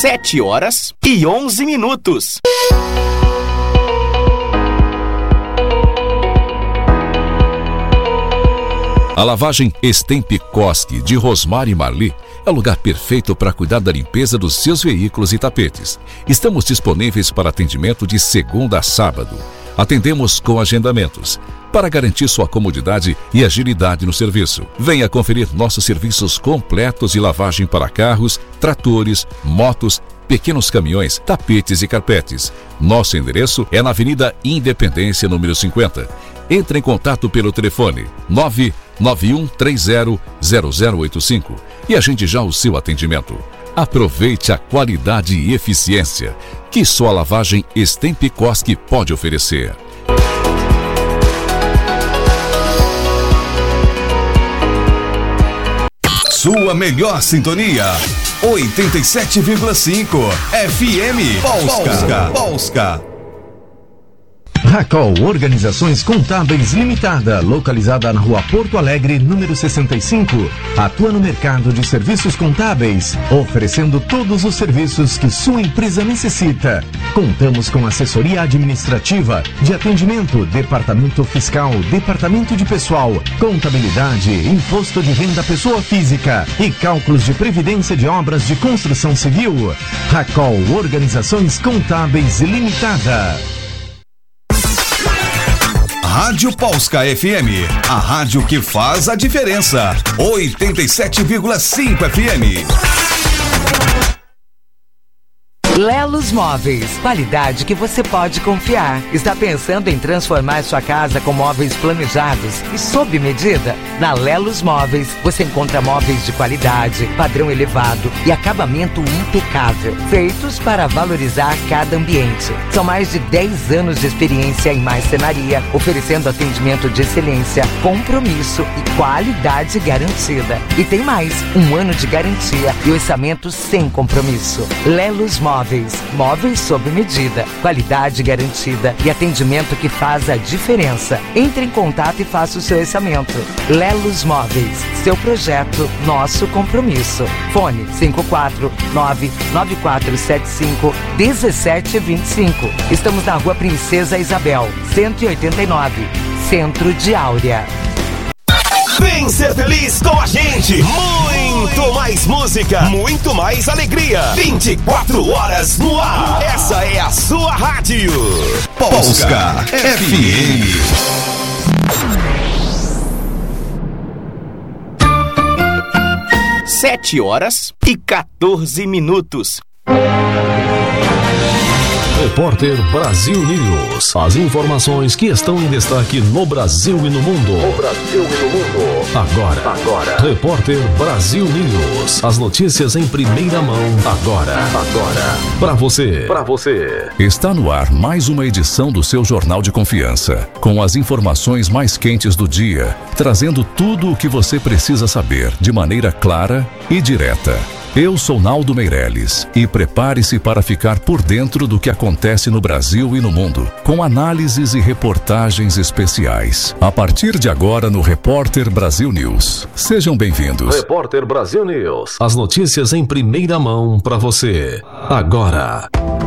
7h11. A lavagem Stempkoski de Rosmar e Marli é o lugar perfeito para cuidar da limpeza dos seus veículos e tapetes. Estamos disponíveis para atendimento de segunda a sábado. Atendemos com agendamentos, para garantir sua comodidade e agilidade no serviço. Venha conferir nossos serviços completos de lavagem para carros, tratores, motos, pequenos caminhões, tapetes e carpetes. Nosso endereço é na Avenida Independência, número 50. Entre em contato pelo telefone 991300085 e agende já o seu atendimento. Aproveite a qualidade e eficiência que só a lavagem Stempkoski pode oferecer. Sua melhor sintonia, 87,5 FM Polska. Racol Organizações Contábeis Limitada, localizada na Rua Porto Alegre, número 65. Atua no mercado de serviços contábeis, oferecendo todos os serviços que sua empresa necessita. Contamos com assessoria administrativa, de atendimento, departamento fiscal, departamento de pessoal, contabilidade, imposto de renda pessoa física e cálculos de previdência de obras de construção civil. Racol Organizações Contábeis Limitada. Rádio Polska FM, a rádio que faz a diferença. 87,5 FM. Lelos Móveis, qualidade que você pode confiar. Está pensando em transformar sua casa com móveis planejados e sob medida? Na Lelos Móveis, você encontra móveis de qualidade, padrão elevado e acabamento impecável, feitos para valorizar cada ambiente. São mais de 10 anos de experiência em marcenaria, oferecendo atendimento de excelência, compromisso e qualidade garantida. E tem mais, 1 ano de garantia e orçamento sem compromisso. Lelos Móveis, móveis sob medida, qualidade garantida e atendimento que faz a diferença. Entre em contato e faça o seu orçamento. Lelos Móveis, seu projeto, nosso compromisso. Fone 549-9475-1725. Estamos na Rua Princesa Isabel, 189, Centro de Áurea. Vem ser feliz com a gente! Muito mais música, muito mais alegria. 24 horas no ar. Essa é a sua rádio. Polska FM. 7h14. Repórter Brasil News. As informações que estão em destaque no Brasil e no mundo. Agora. Repórter Brasil News. As notícias em primeira mão. Agora. Pra você. Está no ar mais uma edição do seu Jornal de Confiança, com as informações mais quentes do dia, trazendo tudo o que você precisa saber de maneira clara e direta. Eu sou Naldo Meirelles e prepare-se para ficar por dentro do que acontece no Brasil e no mundo, com análises e reportagens especiais. A partir de agora no Repórter Brasil News. Sejam bem-vindos. Repórter Brasil News. As notícias em primeira mão para você. Agora.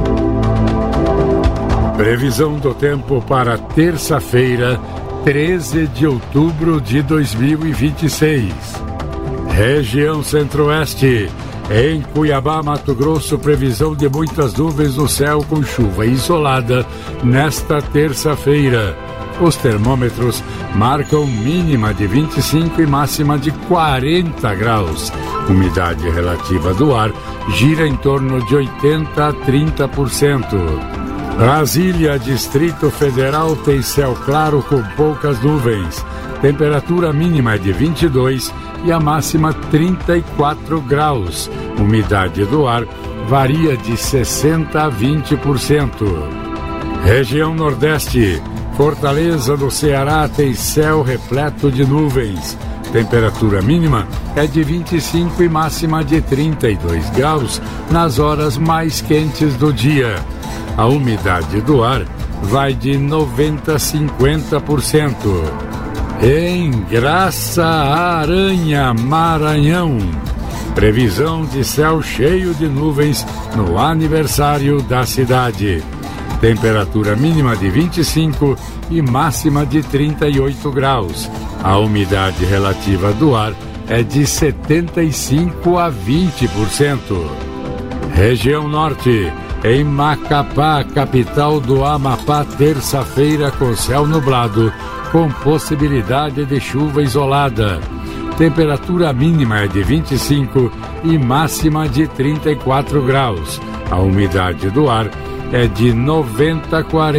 Previsão do tempo para terça-feira, 13 de outubro de 2026. Região Centro-Oeste. Em Cuiabá, Mato Grosso, previsão de muitas nuvens no céu com chuva isolada nesta terça-feira. Os termômetros marcam mínima de 25 e máxima de 40 graus. Umidade relativa do ar gira em torno de 80% a 30%. Brasília, Distrito Federal, tem céu claro com poucas nuvens. Temperatura mínima é de 22 e a máxima 34 graus. Umidade do ar varia de 60% a 20%. Região Nordeste. Fortaleza, no Ceará, tem céu repleto de nuvens. Temperatura mínima é de 25 e máxima de 32 graus nas horas mais quentes do dia. A umidade do ar vai de 90% a 50%. Em Graça Aranha, Maranhão. Previsão de céu cheio de nuvens no aniversário da cidade. Temperatura mínima de 25 e máxima de 38 graus. A umidade relativa do ar é de 75 a 20%. Região Norte. Em Macapá, capital do Amapá, terça-feira com céu nublado, com possibilidade de chuva isolada. Temperatura mínima é de 25 e máxima de 34 graus. A umidade do ar é de 90 a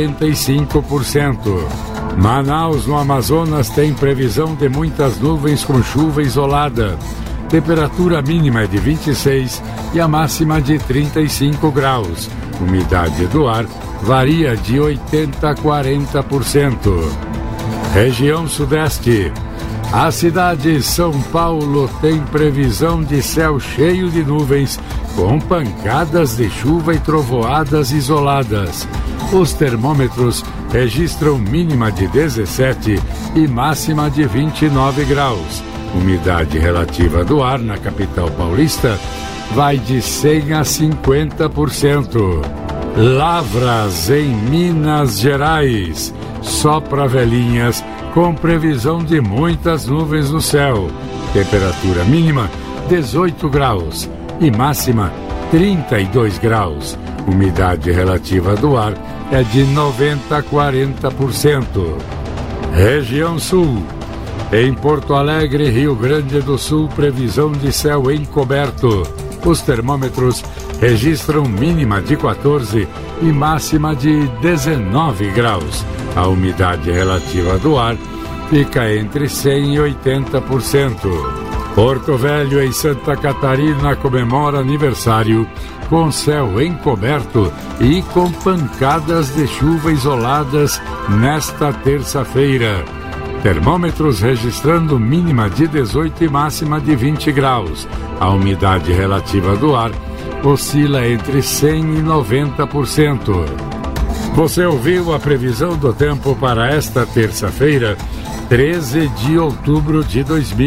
45%. Manaus, no Amazonas, tem previsão de muitas nuvens com chuva isolada. Temperatura mínima é de 26 e a máxima de 35 graus. Umidade do ar varia de 80 a 40%. Região Sudeste. A cidade de São Paulo tem previsão de céu cheio de nuvens, com pancadas de chuva e trovoadas isoladas. Os termômetros registram mínima de 17 e máxima de 29 graus. Umidade relativa do ar na capital paulista vai de 100 a 50%. Lavras em Minas Gerais. Só para velhinhas, com previsão de muitas nuvens no céu. Temperatura mínima 18 graus e máxima 32 graus. Umidade relativa do ar é de 90 a 40%. Região Sul. Em Porto Alegre, Rio Grande do Sul, previsão de céu encoberto. Os termômetros registram mínima de 14 e máxima de 19 graus. A umidade relativa do ar fica entre 100 e 80%. Porto Velho, em Santa Catarina, comemora aniversário com céu encoberto e com pancadas de chuva isoladas nesta terça-feira. Termômetros registrando mínima de 18 e máxima de 20 graus. A umidade relativa do ar oscila entre 100 e 90%. Você ouviu a previsão do tempo para esta terça-feira, 13 de outubro de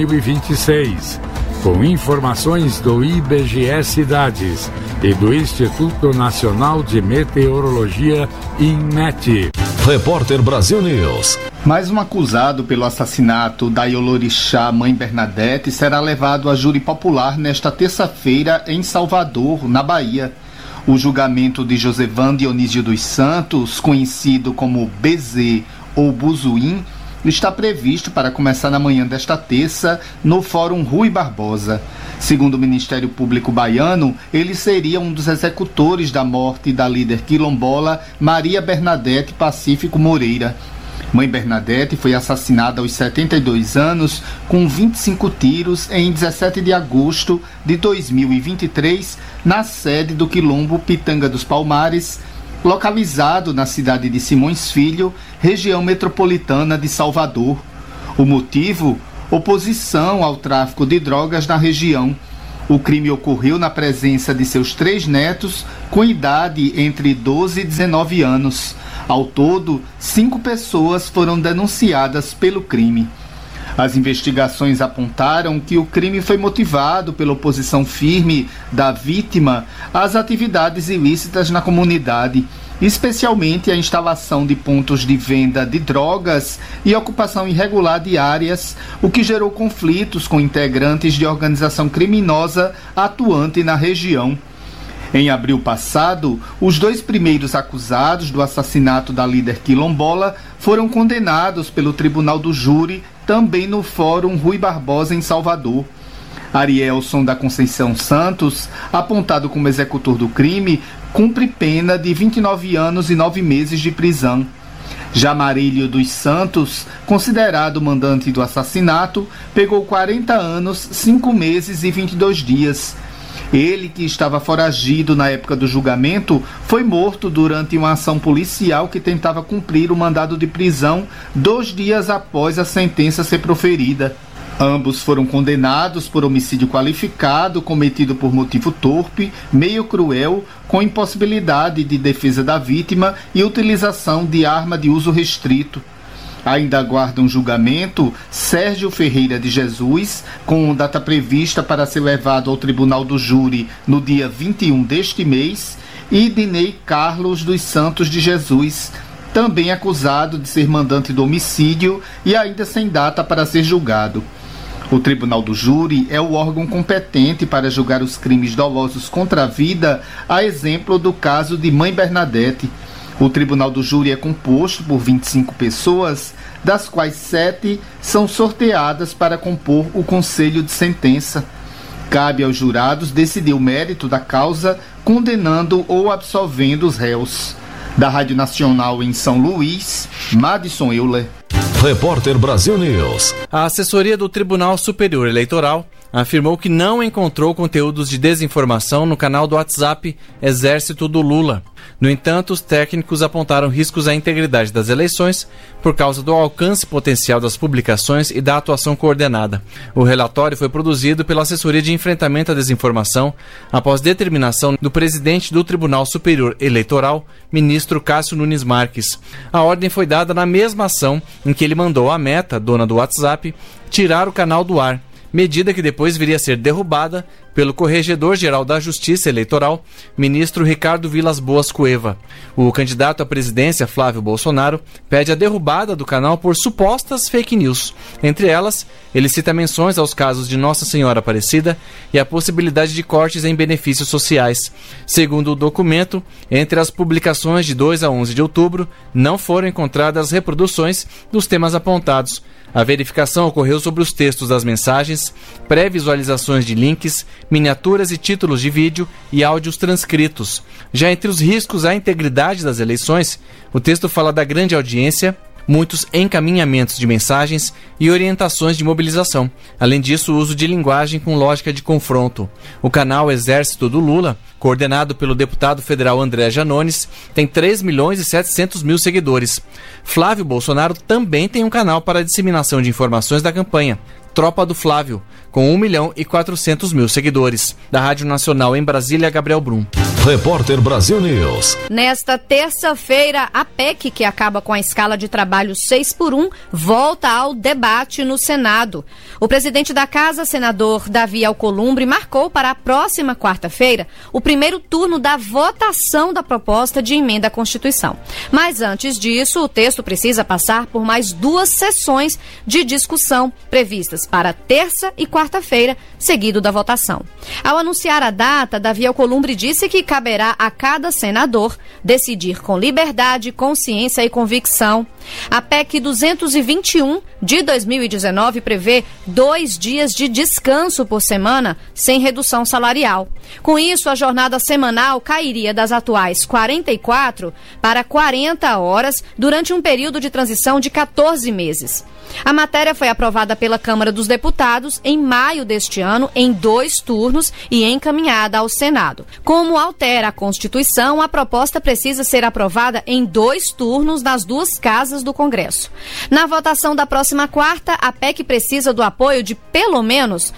2026. Com informações do IBGE Cidades e do Instituto Nacional de Meteorologia, INMET. Repórter Brasil News. Mais um acusado pelo assassinato da Iolorixá Mãe Bernadette será levado a júri popular nesta terça-feira em Salvador, na Bahia. O julgamento de Josevan Dionísio dos Santos, conhecido como BZ ou Buzuim, está previsto para começar na manhã desta terça no Fórum Rui Barbosa. Segundo o Ministério Público baiano, ele seria um dos executores da morte da líder quilombola Maria Bernadette Pacífico Moreira. Mãe Bernadette foi assassinada aos 72 anos com 25 tiros em 17 de agosto de 2023 na sede do Quilombo Pitanga dos Palmares, localizado na cidade de Simões Filho, região metropolitana de Salvador. O motivo? Oposição ao tráfico de drogas na região. O crime ocorreu na presença de seus 3 netos, com idade entre 12 e 19 anos. Ao todo, 5 pessoas foram denunciadas pelo crime. As investigações apontaram que o crime foi motivado pela oposição firme da vítima às atividades ilícitas na comunidade, especialmente a instalação de pontos de venda de drogas e ocupação irregular de áreas, o que gerou conflitos com integrantes de organização criminosa atuante na região. Em abril passado, os 2 primeiros acusados do assassinato da líder quilombola foram condenados pelo Tribunal do Júri, também no Fórum Rui Barbosa, em Salvador. Arielson da Conceição Santos, apontado como executor do crime, cumpre pena de 29 anos e 9 meses de prisão. Já Marílio dos Santos, considerado mandante do assassinato, pegou 40 anos, 5 meses e 22 dias. Ele, que estava foragido na época do julgamento, foi morto durante uma ação policial que tentava cumprir o mandado de prisão 2 dias após a sentença ser proferida. Ambos foram condenados por homicídio qualificado cometido por motivo torpe, meio cruel, com impossibilidade de defesa da vítima e utilização de arma de uso restrito. Ainda aguardam julgamento Sérgio Ferreira de Jesus, com data prevista para ser levado ao Tribunal do Júri no dia 21 deste mês, e Dinei Carlos dos Santos de Jesus, também acusado de ser mandante do homicídio e ainda sem data para ser julgado. O Tribunal do Júri é o órgão competente para julgar os crimes dolosos contra a vida, a exemplo do caso de Mãe Bernadette. O Tribunal do Júri é composto por 25 pessoas, das quais 7 são sorteadas para compor o conselho de sentença. Cabe aos jurados decidir o mérito da causa, condenando ou absolvendo os réus. Da Rádio Nacional em São Luís, Madison Euler. Repórter Brasil News. A assessoria do Tribunal Superior Eleitoral afirmou que não encontrou conteúdos de desinformação no canal do WhatsApp Exército do Lula. No entanto, os técnicos apontaram riscos à integridade das eleições por causa do alcance potencial das publicações e da atuação coordenada. O relatório foi produzido pela Assessoria de Enfrentamento à Desinformação após determinação do presidente do Tribunal Superior Eleitoral, ministro Cássio Nunes Marques. A ordem foi dada na mesma ação em que ele mandou a Meta, dona do WhatsApp, tirar o canal do ar, medida que depois viria a ser derrubada pelo Corregedor-Geral da Justiça Eleitoral, ministro Ricardo Vilas Boas Cueva. O candidato à presidência, Flávio Bolsonaro, pede a derrubada do canal por supostas fake news. Entre elas, ele cita menções aos casos de Nossa Senhora Aparecida e a possibilidade de cortes em benefícios sociais. Segundo o documento, entre as publicações de 2 a 11 de outubro, não foram encontradas reproduções dos temas apontados. A verificação ocorreu sobre os textos das mensagens, pré-visualizações de links, miniaturas e títulos de vídeo e áudios transcritos. Já entre os riscos à integridade das eleições, o texto fala da grande audiência, muitos encaminhamentos de mensagens e orientações de mobilização. Além disso, o uso de linguagem com lógica de confronto. O canal Exército do Lula, coordenado pelo deputado federal André Janones, tem 3.700.000 seguidores. Flávio Bolsonaro também tem um canal para disseminação de informações da campanha, Tropa do Flávio, com 1.400.000 seguidores. Da Rádio Nacional em Brasília, Gabriel Brum. Repórter Brasil News. Nesta terça-feira, a PEC, que acaba com a escala de trabalho 6x1, volta ao debate no Senado. O presidente da Casa, senador Davi Alcolumbre, marcou para a próxima quarta-feira o primeiro turno da votação da proposta de emenda à Constituição. Mas antes disso, o texto precisa passar por mais 2 sessões de discussão previstas para terça e quarta-feira, seguido da votação. Ao anunciar a data, Davi Alcolumbre disse que caberá a cada senador decidir com liberdade, consciência e convicção. A PEC 221 de 2019 prevê 2 dias de descanso por semana sem redução salarial. Com isso, a jornada semanal cairia das atuais 44 para 40 horas durante um período de transição de 14 meses. A matéria foi aprovada pela Câmara dos Deputados em maio deste ano, em 2 turnos e encaminhada ao Senado. Como altera a Constituição, a proposta precisa ser aprovada em 2 turnos nas 2 casas do Congresso. Na votação da próxima quarta, a PEC precisa do apoio de pelo menos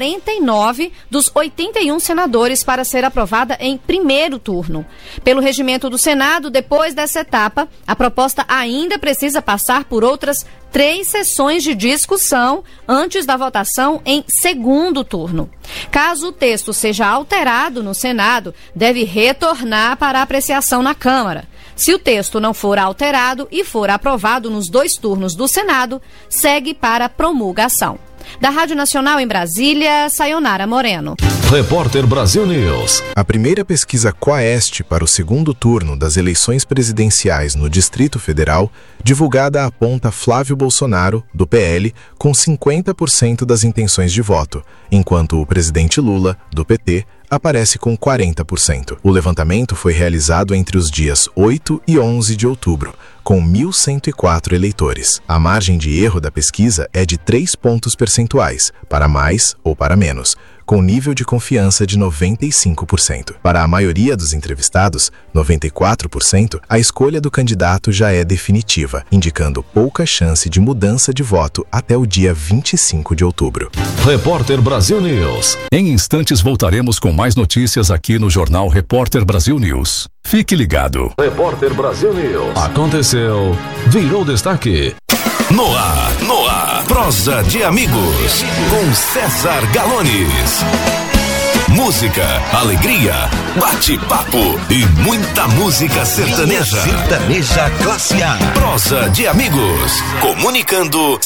49 dos 81 senadores para ser aprovada em primeiro turno. Pelo regimento do Senado, depois dessa etapa, a proposta ainda precisa passar por outras 3 sessões de discussão antes da votação em segundo turno. Caso o texto seja alterado no Senado, deve retornar para apreciação na Câmara. Se o texto não for alterado e for aprovado nos 2 turnos do Senado, segue para promulgação. Da Rádio Nacional em Brasília, Sayonara Moreno. Repórter Brasil News. A primeira pesquisa Quaest para o segundo turno das eleições presidenciais no Distrito Federal, divulgada, aponta Flávio Bolsonaro, do PL, com 50% das intenções de voto, enquanto o presidente Lula, do PT, aparece com 40%. O levantamento foi realizado entre os dias 8 e 11 de outubro, com 1.104 eleitores. A margem de erro da pesquisa é de 3 pontos percentuais, para mais ou para menos, com nível de confiança de 95%. Para a maioria dos entrevistados, 94%, a escolha do candidato já é definitiva, indicando pouca chance de mudança de voto até o dia 25 de outubro. Repórter Brasil News. Em instantes voltaremos com mais notícias aqui no Jornal Repórter Brasil News. Fique ligado. Repórter Brasil News. Aconteceu, virou destaque. No ar, prosa de amigos, com César Galones. Música, alegria, bate-papo e muita música sertaneja. Sertaneja classe A. Prosa de amigos, comunicando